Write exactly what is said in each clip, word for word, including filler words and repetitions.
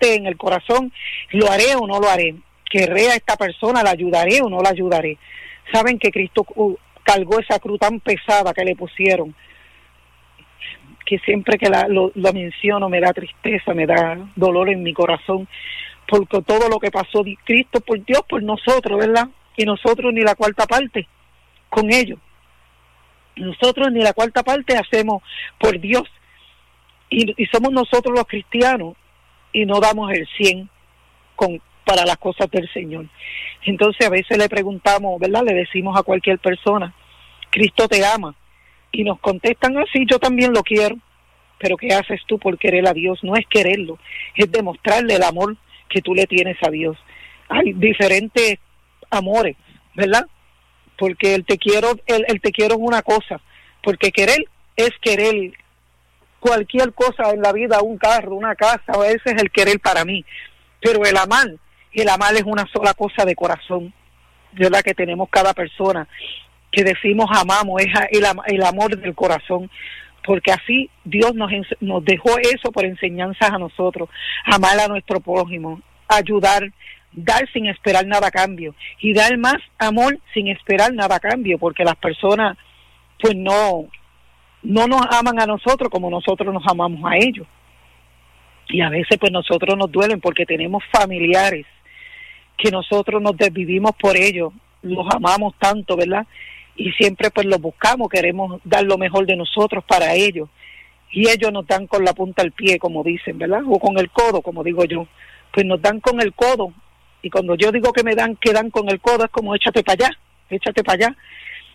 mente, en el corazón, ¿lo haré o no lo haré? ¿Querré a esta persona, la ayudaré o no la ayudaré? Saben que Cristo uh, cargó esa cruz tan pesada que le pusieron, que siempre que la, lo, lo menciono me da tristeza, me da dolor en mi corazón, porque todo lo que pasó Cristo por Dios, por nosotros, ¿verdad? Y nosotros ni la cuarta parte con ellos. Nosotros ni la cuarta parte hacemos por Dios. Y, y somos nosotros los cristianos y no damos el cien con, para las cosas del Señor. Entonces a veces le preguntamos, ¿verdad? Le decimos a cualquier persona, Cristo te ama. Y nos contestan así, yo también lo quiero. Pero ¿qué haces tú por querer a Dios? No es quererlo, es demostrarle el amor que tú le tienes a Dios. Hay diferentes amores, ¿verdad? Porque el te quiero, el, el te quiero es una cosa, porque querer es querer cualquier cosa en la vida, un carro, una casa, a veces es el querer para mí. Pero el amar, el amar es una sola cosa de corazón, ¿verdad? Que tenemos cada persona, que decimos amamos, es el, el amor del corazón, porque así Dios nos, nos dejó eso por enseñanzas a nosotros, amar a nuestro prójimo, ayudar, dar sin esperar nada a cambio, y dar más amor sin esperar nada a cambio, porque las personas pues no, no nos aman a nosotros como nosotros nos amamos a ellos, y a veces pues nosotros nos duelen porque tenemos familiares que nosotros nos desvivimos por ellos, los amamos tanto, ¿verdad? Y siempre pues los buscamos, queremos dar lo mejor de nosotros para ellos, y ellos nos dan con la punta del pie, como dicen, ¿verdad? O con el codo, como digo yo, pues nos dan con el codo, y cuando yo digo que me dan, que dan con el codo, es como échate para allá, échate para allá,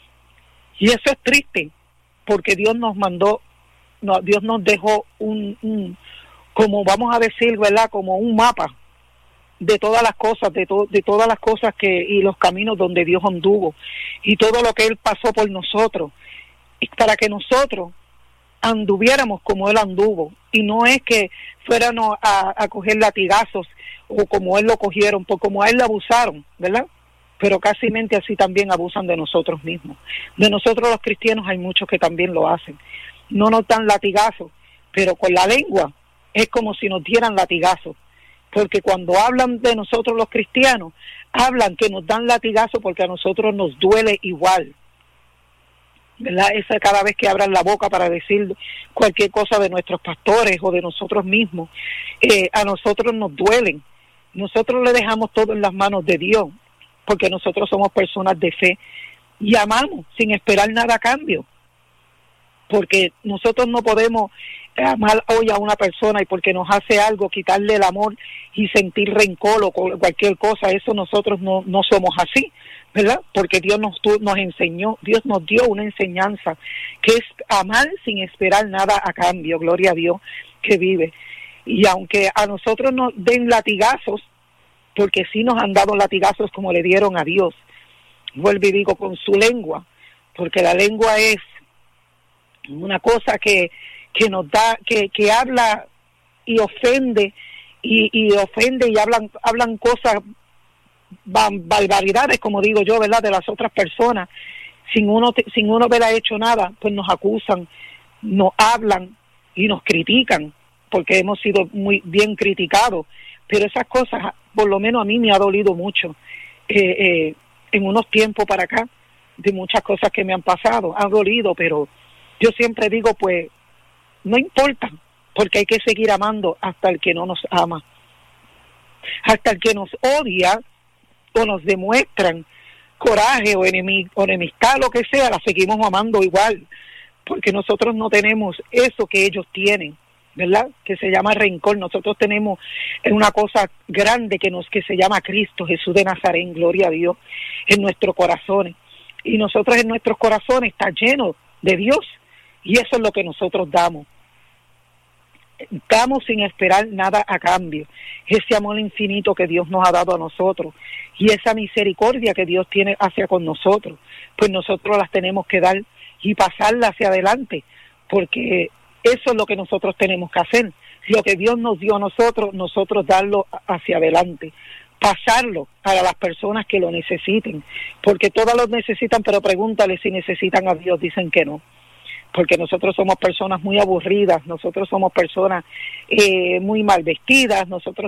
y eso es triste, porque Dios nos mandó, no, Dios nos dejó un, un, como vamos a decir, ¿verdad? Como un mapa de todas las cosas, de, to, de todas las cosas que y los caminos donde Dios anduvo y todo lo que Él pasó por nosotros, y para que nosotros anduviéramos como Él anduvo, y no es que fuéramos a, a coger latigazos o como Él lo cogieron, por como a Él le abusaron, ¿verdad? Pero casi mente así también abusan de nosotros mismos. De nosotros los cristianos hay muchos que también lo hacen. No nos dan latigazos, pero con la lengua es como si nos dieran latigazos. Porque cuando hablan de nosotros los cristianos, hablan que nos dan latigazo porque a nosotros nos duele igual, ¿verdad? Esa cada vez que abran la boca para decir cualquier cosa de nuestros pastores o de nosotros mismos, eh, a nosotros nos duelen. Nosotros le dejamos todo en las manos de Dios, porque nosotros somos personas de fe y amamos sin esperar nada a cambio, porque nosotros no podemos amar hoy a una persona y porque nos hace algo quitarle el amor y sentir rencor o cualquier cosa. Eso nosotros no, no somos así, ¿verdad? Porque Dios nos, nos enseñó, Dios nos dio una enseñanza que es amar sin esperar nada a cambio. Gloria a Dios que vive. Y aunque a nosotros nos den latigazos, porque sí nos han dado latigazos como le dieron a Dios, vuelvo y digo, con su lengua, porque la lengua es una cosa que que nos da, que, que habla y ofende, y, y ofende y hablan, hablan cosas, barbaridades, como digo yo, ¿verdad?, de las otras personas, sin uno, sin uno haber hecho nada, pues nos acusan, nos hablan y nos critican, porque hemos sido muy bien criticados, pero esas cosas, por lo menos a mí me ha dolido mucho, eh, eh, en unos tiempos para acá, de muchas cosas que me han pasado, ha dolido, pero yo siempre digo, pues, no importa, porque hay que seguir amando hasta el que no nos ama, hasta el que nos odia o nos demuestran coraje o, enemig- o enemistad, lo que sea, la seguimos amando igual, porque nosotros no tenemos eso que ellos tienen, ¿verdad? Que se llama rencor. Nosotros tenemos una cosa grande que nos que se llama Cristo Jesús de Nazaret, gloria a Dios, en nuestros corazones, y nosotros en nuestros corazones está lleno de Dios, y eso es lo que nosotros damos. Damos sin esperar nada a cambio, ese amor infinito que Dios nos ha dado a nosotros y esa misericordia que Dios tiene hacia con nosotros, pues nosotros las tenemos que dar y pasarla hacia adelante, porque eso es lo que nosotros tenemos que hacer. Lo que Dios nos dio a nosotros, nosotros darlo hacia adelante, pasarlo a las personas que lo necesiten, porque todas lo necesitan, pero pregúntale si necesitan a Dios, dicen que no. Porque nosotros somos personas muy aburridas, nosotros somos personas eh, muy mal vestidas, nosotros